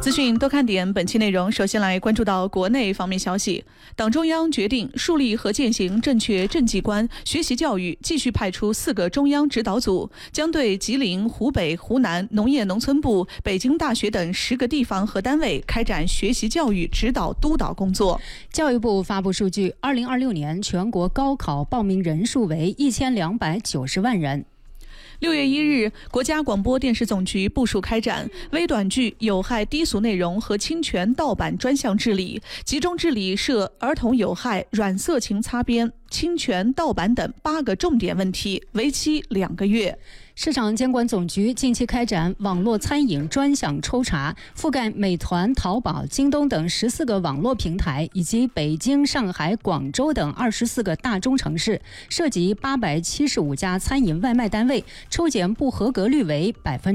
资讯多看点，本期内容首先来关注到国内方面消息。党中央决定树立和践行正确政绩观，学习教育继续派出4个中央指导组，将对吉林、湖北、湖南农业农村部、北京大学等10个地方和单位开展学习教育指导督导工作。 教育部发布数据，2026年全国高考报名人数为1290万人。 6月1日，国家广播电视总局部署开展微短剧有害低俗内容和侵权盗版专项治理，集中治理涉儿童有害、软色情擦边、侵权盗版等8个重点问题，为期2个月。 市场监管总局近期开展网络餐饮专项抽查，覆盖美团、淘宝、京东等14个网络平台，以及北京、上海、广州等24个大中城市，涉及875家餐饮外卖单位，抽检不合格率为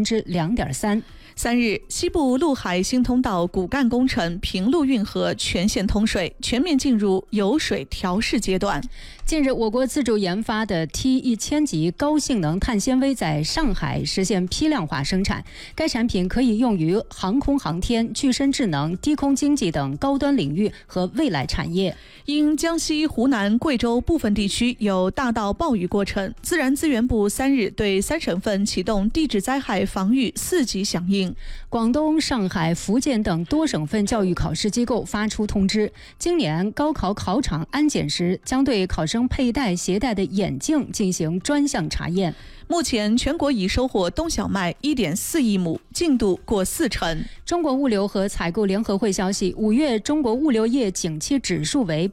2.3%。 3日，西部陆海新通道骨干工程平陆运河全线通水，全面进入油水调试阶段。 近日，我国自主研发的 T1000 级高性能碳纤维在上海实现批量化生产，该产品可以用于航空航天、具身智能、低空经济等高端领域和未来产业。 因江西、湖南、贵州部分地区有大到暴雨过程，自然资源部3日对3省份启动地质灾害防御4级响应。 广东、上海、福建等多省份教育考试机构发出通知，今年高考考场安检时将对考生佩戴携带的眼镜进行专项查验。 目前全国已收获冬小麦1.4亿亩，进度过40%。 中国物流和采购联合会消息，5月中国物流业景气指数为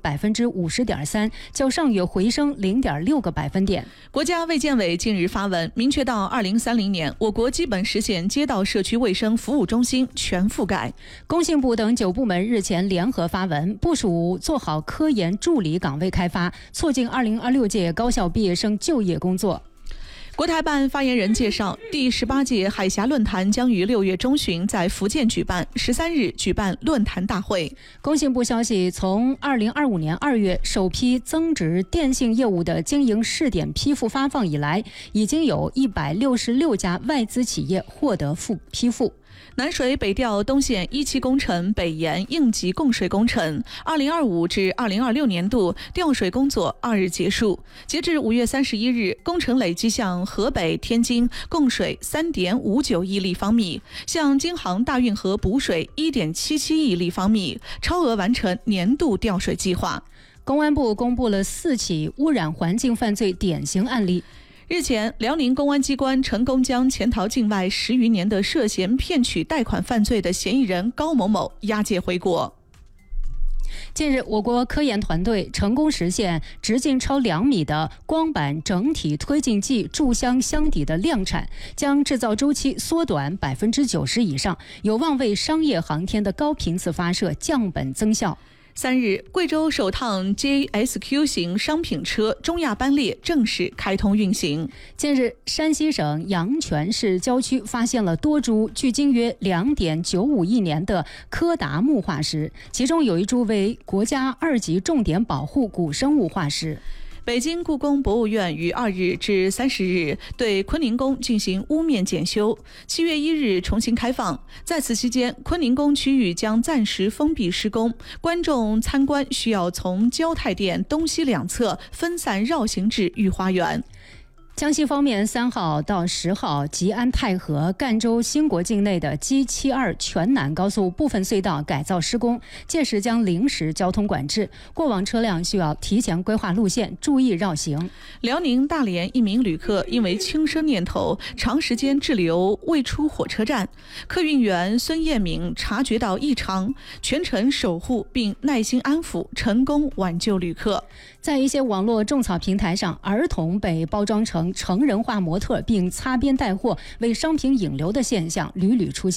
50.3%，较上月回升0.6个百分点。 国家卫健委近日发文，明确到2030年，我国基本实现街道社区卫生服务中心全覆盖。 工信部等9部门日前联合发文，部署做好科研助理岗位开发，促进2026届高校毕业生就业工作。 国台办发言人介绍，第18届海峡论坛将于6月中旬在福建举办，13日举办论坛大会。 工信部消息，从2025年2月首批增值电信业务的经营试点批复发放以来，已经有166家外资企业获得批复。 南水北调东线1期工程北延应急供水工程2025至2026年度调水工作2日结束，截至5月31日，工程累计向河北、天津供水3.59亿立方米，向京杭大运河补水1.77亿立方米，超额完成年度调水计划。 公安部公布了4起污染环境犯罪典型案例。 日前，辽宁公安机关成功将潜逃境外10余年的涉嫌骗取贷款犯罪的嫌疑人高某某押解回国。 近日，我国科研团队成功实现直径超2米的光板整体推进剂注箱箱底的量产，将制造周期缩短90%以上，有望为商业航天的高频次发射降本增效。 3日，贵州首趟 JSQ 型商品车中亚班列正式开通运行。 近日，山西省阳泉市郊区发现了多株距今约2.95亿年的柯达木化石，其中有一株为国家2级重点保护古生物化石。 北京故宫博物院于2日至30日对坤宁宫进行屋面检修，7月1日重新开放。在此期间，坤宁宫区域将暂时封闭施工，观众参观需要从交泰殿东西两侧分散绕行至御花园。 江西方面，3号到10号，吉安太和、赣州兴国境内的 G72全南高速部分隧道改造施工，届时将临时交通管制，过往车辆需要提前规划路线，注意绕行。 辽宁大连一名旅客因为轻生念头，长时间滞留未出火车站，客运员孙彦敏察觉到异常，全程守护并耐心安抚，成功挽救旅客。 在一些网络种草平台上，儿童被包装成成人化模特并擦边带货为商品引流的现象屡屡出现。